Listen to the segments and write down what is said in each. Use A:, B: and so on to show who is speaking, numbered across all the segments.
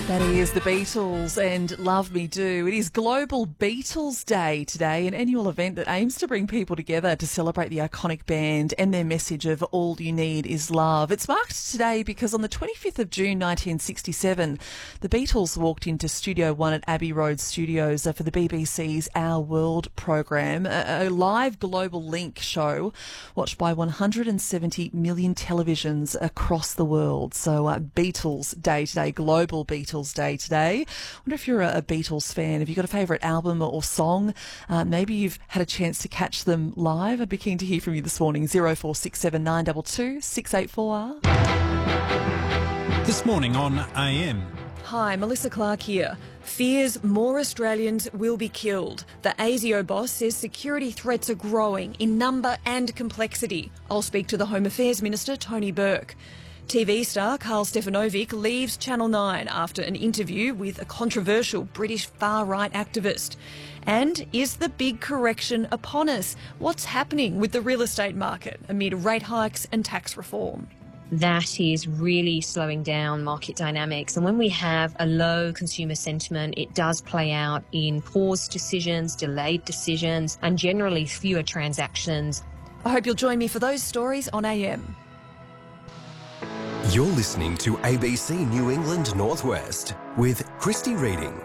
A: That is the Beatles and Love Me Do. It is Global Beatles Day today, an annual event that aims to bring people together to celebrate the iconic band and their message of all you need is love. It's marked today because on the 25th of June 1967, the Beatles walked into Studio One at Abbey Road Studios for the BBC's Our World programme, a live global link show watched by 170 million televisions across the world. So Beatles Day today, Global Beatles Day today. I wonder if you're a Beatles fan. Have you got a favourite album or song? Maybe you've had a chance to catch them live. I'd be keen to hear from you this morning. 0467 922 684.
B: This morning on AM.
C: Hi, Melissa Clark here. Fears more Australians will be killed. The ASIO boss says security threats are growing in number and complexity. I'll speak to the Home Affairs Minister, Tony Burke. TV star Carl Stefanovic leaves Channel 9 after an interview with a controversial British far-right activist. And is the big correction upon us? What's happening with the real estate market amid rate hikes and tax reform?
D: That is really slowing down market dynamics. And when we have a low consumer sentiment, it does play out in paused decisions, delayed decisions, and generally fewer transactions.
C: I hope you'll join me for those stories on AM.
E: You're listening to ABC New England Northwest with Christy Reading.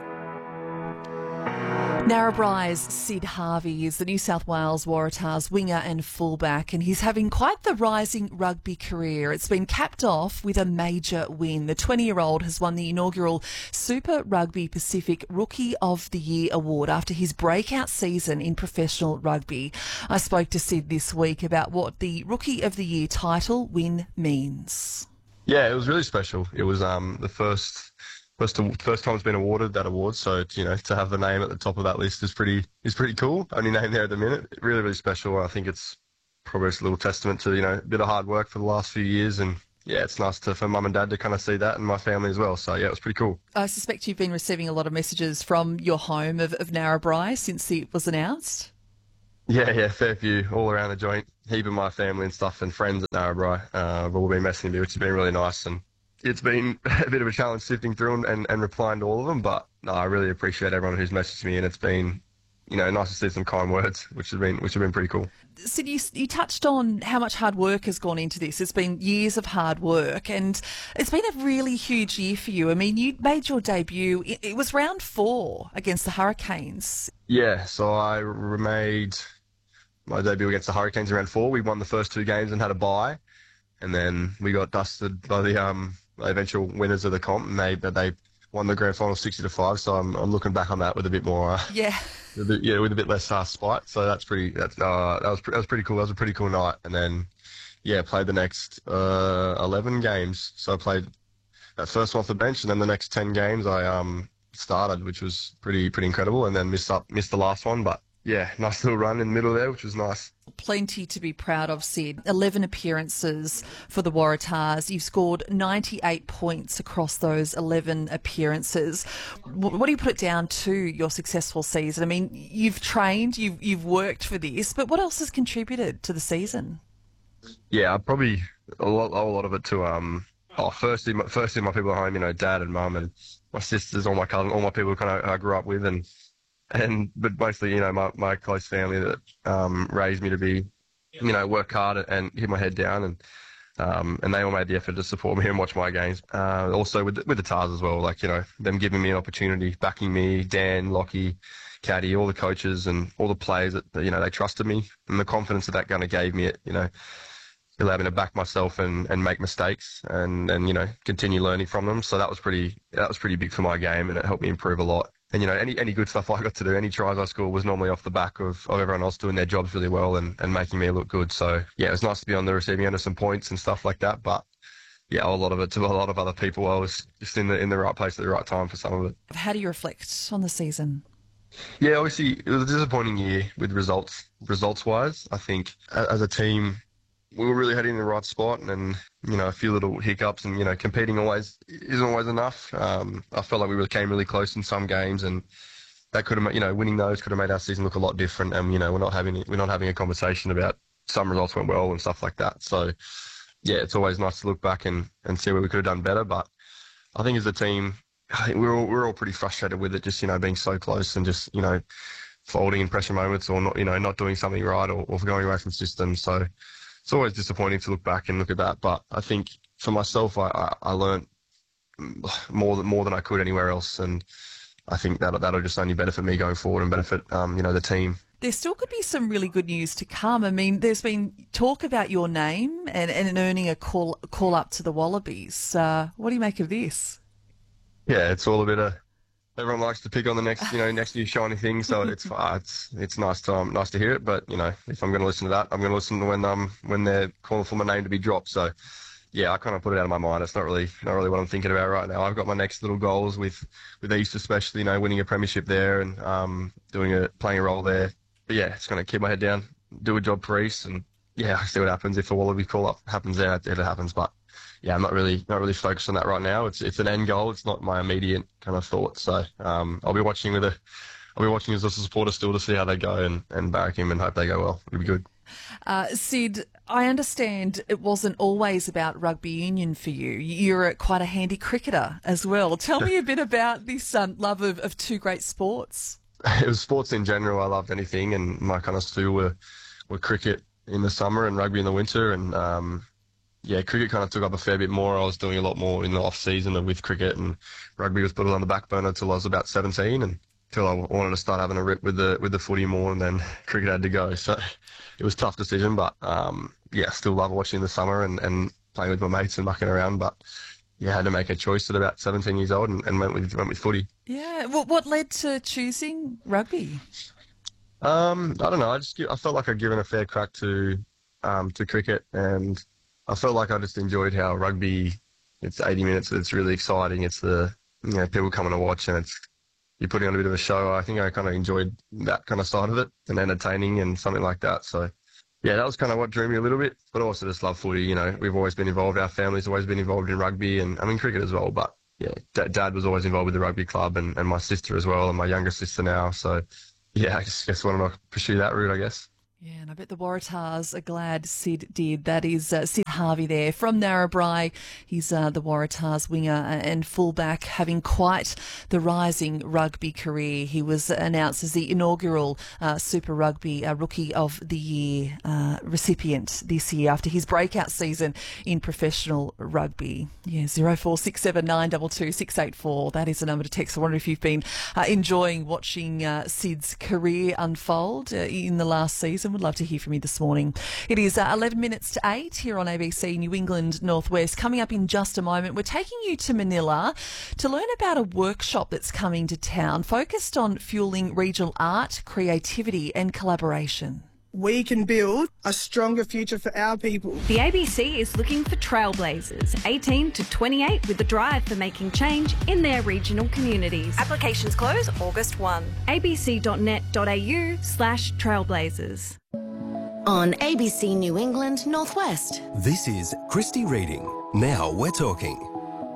A: Narrabri's Sid Harvey is the New South Wales Waratahs winger and fullback, and he's having quite the rising rugby career. It's been capped off with a major win. The 20-year-old has won the inaugural Super Rugby Pacific Rookie of the Year award after his breakout season in professional rugby. I spoke to Sid this week about what the Rookie of the Year title win means.
F: Yeah, it was really special. It was the first time it's been awarded that award, so to have the name at the top of that list is pretty cool. Only name there at the minute. Really, really special. I think it's probably just a little testament to a bit of hard work for the last few years, and yeah, it's nice for Mum and Dad to kind of see that, and my family as well. So yeah, it was pretty cool.
A: I suspect you've been receiving a lot of messages from your home of Narrabri since it was announced.
F: Yeah, fair few all around the joint. Heap of my family and stuff and friends at Narrabri have all been messaging me, which has been really nice. And it's been a bit of a challenge sifting through and replying to all of them. But no, I really appreciate everyone who's messaged me, and it's been nice to see some kind words, which have been pretty cool.
A: Sid, you touched on how much hard work has gone into this. It's been years of hard work, and it's been a really huge year for you. I mean, you made your debut. It was round 4 against the Hurricanes.
F: Yeah, so I made my debut against the Hurricanes in round 4. We won the first 2 games and had a bye, and then we got dusted by the eventual winners of the comp, and they won the grand final 60-5. So I'm looking back on that with a bit more with a bit less spite. So that was pretty cool. That was a pretty cool night. And then played the next 11 games. So I played that first one off the bench, and then the next 10 games I started, which was pretty incredible, and then missed the last one, but yeah, nice little run in the middle there, which was nice.
A: Plenty to be proud of, Sid. 11 appearances for the Waratahs. You've scored 98 points across those 11 appearances. What do you put it down to, your successful season? I mean, you've trained, you've worked for this, but what else has contributed to the season?
F: Yeah, probably a lot of it to firstly my people at home, Dad and Mum and my sisters, all my cousins, all my people I grew up with, but mostly, my close family that raised me to be, work hard and keep my head down, and they all made the effort to support me and watch my games. Also with the Tars as well, them giving me an opportunity, backing me, Dan, Lockie, Caddy, all the coaches and all the players that they trusted me, and the confidence that kind of gave me, it allowed me to back myself and make mistakes and continue learning from them. So that was pretty big for my game, and it helped me improve a lot. And, any good stuff I got to do, any tries I scored was normally off the back of everyone else doing their jobs really well and making me look good. So, yeah, it was nice to be on the receiving end of some points and stuff like that. But, yeah, a lot of it to a lot of other people. I was just in the right place at the right time for some of it.
A: How do you reflect on the season?
F: Yeah, obviously, it was a disappointing year with results-wise. I think as a team, we were really heading in the right spot, and a few little hiccups, and competing isn't always enough. I felt like we really came really close in some games, and that could have, winning those could have made our season look a lot different. And we're not having a conversation about some results went well and stuff like that. So yeah, it's always nice to look back and see where we could have done better. But I think as a team, I think we're all pretty frustrated with it, just, being so close and just, folding in pressure moments or not, not doing something right or going away from system. So it's always disappointing to look back and look at that. But I think for myself, I learned more than I could anywhere else. And I think that'll just only benefit me going forward and benefit, the team.
A: There still could be some really good news to come. I mean, there's been talk about your name and earning a call up to the Wallabies. What do you make of this?
F: Yeah, it's all a bit of, everyone likes to pick on the next new shiny thing. So it's nice to hear it. But if I'm going to listen to that, I'm going to listen to when they're calling for my name to be dropped. So yeah, I kind of put it out of my mind. It's not really what I'm thinking about right now. I've got my next little goals with East, especially, winning a premiership there and playing a role there. But yeah, it's going to keep my head down, do a job for East, and yeah, see what happens. If a Wallaby call up happens there, it happens. But yeah, I'm not really focused on that right now. It's an end goal. It's not my immediate kind of thought. So I'll be watching as a supporter still to see how they go and back him and hope they go well. It'll be good.
A: Sid, I understand it wasn't always about rugby union for you. You're quite a handy cricketer as well. Tell me a bit about this love of two great sports.
F: It was sports in general. I loved anything, and my kind of two were cricket in the summer and rugby in the winter. And cricket kind of took up a fair bit more. I was doing a lot more in the off season with cricket, and rugby was put on the back burner until I was about 17, and until I wanted to start having a rip with the footy more, and then cricket had to go. So it was a tough decision, but still love watching in the summer and playing with my mates and mucking around. But yeah, I had to make a choice at about 17 years old and went with footy.
A: Yeah. What led to choosing rugby?
F: I don't know. I felt like I'd given a fair crack to cricket, and I felt like I just enjoyed how rugby, it's 80 minutes, it's really exciting. It's the, people coming to watch, and you're putting on a bit of a show. I think I kind of enjoyed that kind of side of it and entertaining and something like that. So yeah, that was kind of what drew me a little bit, but I also just love footy. We've always been involved. Our family's always been involved in rugby and cricket as well. But yeah, Dad was always involved with the rugby club and my sister as well, and my younger sister now. So yeah, I just wanted to pursue that route, I guess.
A: Yeah, and I bet the Waratahs are glad Sid did. That is Sid Harvey there from Narrabri. He's the Waratahs winger and fullback, having quite the rising rugby career. He was announced as the inaugural Super Rugby Rookie of the Year recipient this year after his breakout season in professional rugby. Yeah, 0467 922 684. That is the number to text. I wonder if you've been enjoying watching Sid's career unfold in the last season. Would love to hear from you this morning. It is 11 minutes to 8 here on ABC New England Northwest. Coming up in just a moment, we're taking you to Manila to learn about a workshop that's coming to town focused on fueling regional art, creativity and collaboration.
G: We can build a stronger future for our people.
H: The ABC is looking for trailblazers, 18 to 28, with the drive for making change in their regional communities.
C: Applications close August 1.
H: abc.net.au/trailblazers.
I: On ABC New England Northwest.
E: This is Christy Reading. Now we're talking.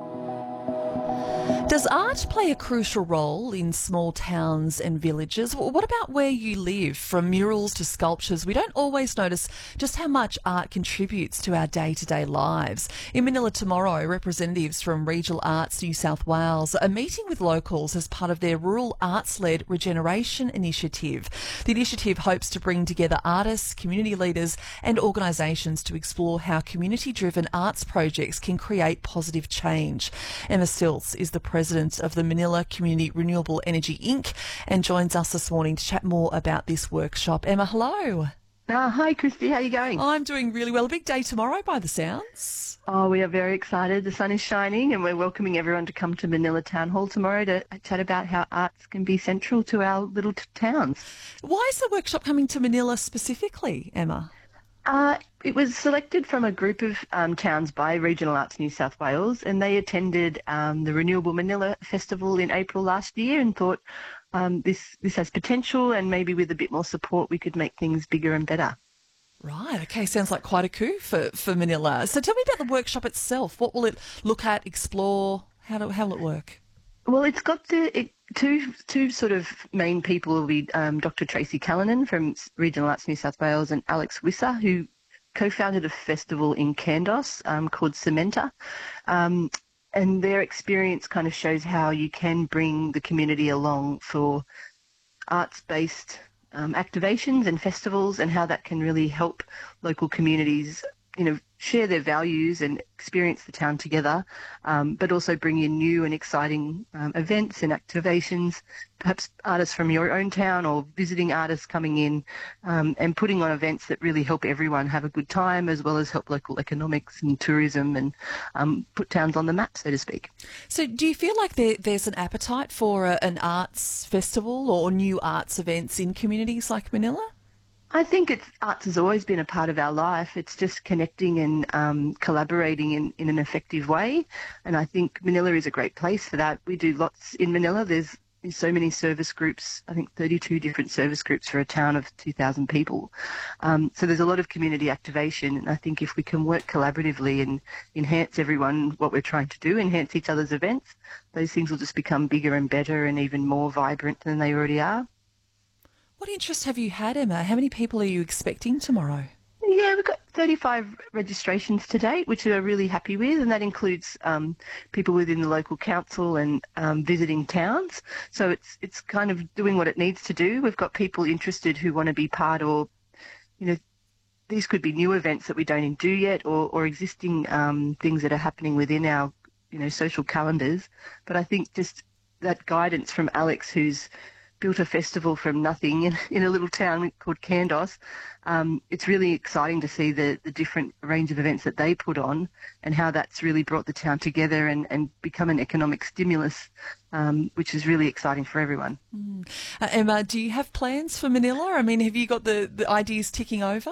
A: Does art play a crucial role in small towns and villages? What about where you live? From murals to sculptures, we don't always notice just how much art contributes to our day-to-day lives. In Manila tomorrow, representatives from Regional Arts New South Wales are meeting with locals as part of their Rural Arts-led Regeneration Initiative. The initiative hopes to bring together artists, community leaders and organisations to explore how community-driven arts projects can create positive change. Emma Stilts is the president of the Manila Community Renewable Energy Inc. and joins us this morning to chat more about this workshop. Emma, hello.
J: Hi, Christy. How are you going?
A: I'm doing really well. A big day tomorrow by the sounds.
J: Oh, we are very excited. The sun is shining and we're welcoming everyone to come to Manila Town Hall tomorrow to chat about how arts can be central to our little towns.
A: Why is the workshop coming to Manila specifically, Emma?
J: It was selected from a group of towns by Regional Arts New South Wales, and they attended the Renewable Manila Festival in April last year and thought this has potential, and maybe with a bit more support we could make things bigger and better.
A: Right, okay, sounds like quite a coup for Manila. So tell me about the workshop itself. What will it look at, explore? How will it work?
J: Well, it's got two sort of main people will be Dr. Tracy Callanan from Regional Arts New South Wales and Alex Wisser, who co-founded a festival in Kandos called Cementa. And and their experience kind of shows how you can bring the community along for arts-based activations and festivals, and how that can really help local communities, share their values and experience the town together, but also bring in new and exciting events and activations, perhaps artists from your own town or visiting artists coming in, and putting on events that really help everyone have a good time, as well as help local economics and tourism, and put towns on the map, so to speak.
A: So do you feel like there's an appetite for an arts festival or new arts events in communities like Manila?
J: I think arts has always been a part of our life. It's just connecting and collaborating in an effective way. And I think Manila is a great place for that. We do lots in Manila. There's so many service groups, I think 32 different service groups for a town of 2,000 people. So there's a lot of community activation. And I think if we can work collaboratively and enhance everyone, what we're trying to do, enhance each other's events, those things will just become bigger and better and even more vibrant than they already are.
A: What interest have you had, Emma? How many people are you expecting tomorrow?
J: Yeah, we've got 35 registrations to date, which we're really happy with, and that includes people within the local council and visiting towns. So it's kind of doing what it needs to do. We've got people interested who want to be part, or, these could be new events that we don't do yet, or existing things that are happening within our, social calendars. But I think just that guidance from Alex, who's built a festival from nothing in a little town called Kandos. It's really exciting to see the different range of events that they put on, and how that's really brought the town together and become an economic stimulus, which is really exciting for everyone.
A: Emma, do you have plans for Manila? I mean, have you got the ideas ticking over?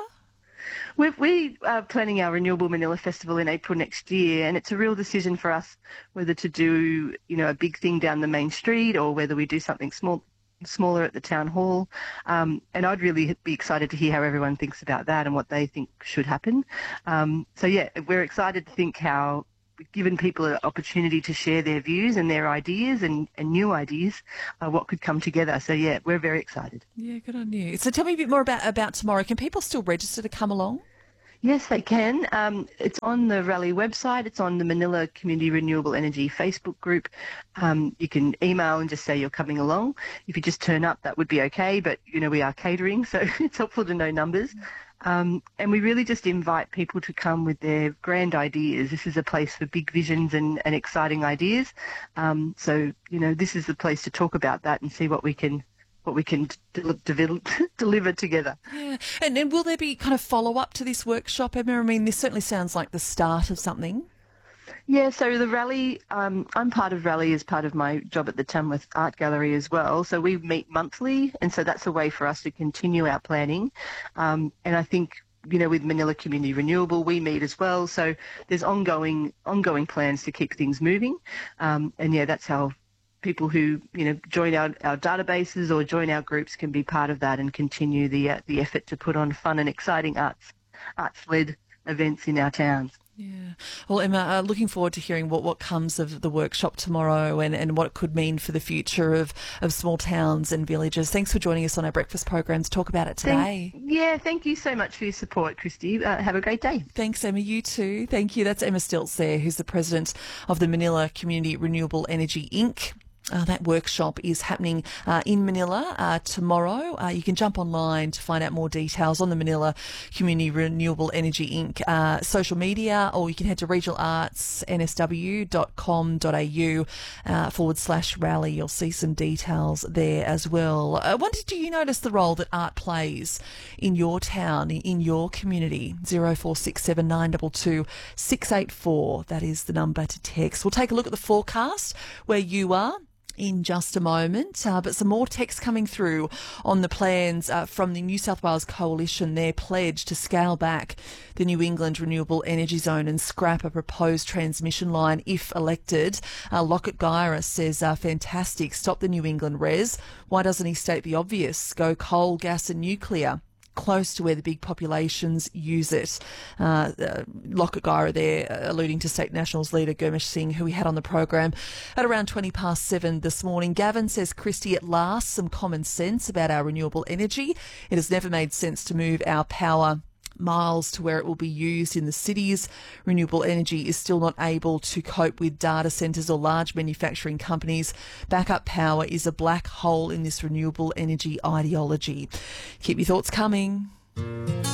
J: We are planning our Renewable Manila Festival in April next year, and it's a real decision for us whether to do, a big thing down the main street, or whether we do something smaller at the town hall, and I'd really be excited to hear how everyone thinks about that and what they think should happen. So yeah, we're excited to think how we've given people an opportunity to share their views and their ideas and new ideas, what could come together. So yeah, we're very excited.
A: Yeah, good on you. So tell me a bit more about tomorrow. Can people still register to come along?
J: Yes, they can. It's on the Rally website. It's on the Manila Community Renewable Energy Facebook group. You can email and just say you're coming along. If you just turn up, that would be okay, but, we are catering, so it's helpful to know numbers. And we really just invite people to come with their grand ideas. This is a place for big visions and exciting ideas. So, this is the place to talk about that and see what we can deliver together.
A: Yeah. And will there be kind of follow-up to this workshop, Emma? I mean, this certainly sounds like the start of something.
J: Yeah, so the Rally, I'm part of Rally as part of my job at the Tamworth Art Gallery as well. So we meet monthly, and so that's a way for us to continue our planning. And I think, with Manila Community Renewable, we meet as well. So there's ongoing plans to keep things moving. And yeah, that's how people who join our databases or join our groups can be part of that and continue the effort to put on fun and exciting arts-led events in our towns.
A: Yeah. Well, Emma, looking forward to hearing what comes of the workshop tomorrow and what it could mean for the future of small towns and villages. Thanks for joining us on our breakfast program to talk about it today.
J: Thank you so much for your support, Christy. Have a great day.
A: Thanks, Emma. You too. Thank you. That's Emma Stiltz there, who's the president of the Manila Community Renewable Energy Inc. That workshop is happening in Manila tomorrow. You can jump online to find out more details on the Manila Community Renewable Energy Inc. Social media, or you can head to regionalartsnsw.com.au /rally. You'll see some details there as well. I wondered, do you notice the role that art plays in your town, in your community? 0467 922 684. That is the number to text. We'll take a look at the forecast where you are in just a moment, but some more text coming through on the plans from the New South Wales Coalition, their pledge to scale back the New England Renewable Energy Zone and scrap a proposed transmission line if elected. Lockett Gyra says, fantastic, stop the New England res. Why doesn't he state the obvious? Go coal, gas and nuclear, close to where the big populations use it. Lockett Gyra there alluding to State Nationals leader Gurmish Singh, who we had on the program at around 7:20 this morning. Gavin says, Christy, at last some common sense about our renewable energy. It has never made sense to move our power miles to where it will be used in the cities. Renewable energy is still not able to cope with data centres or large manufacturing companies. Backup power is a black hole in this renewable energy ideology. Keep your thoughts coming.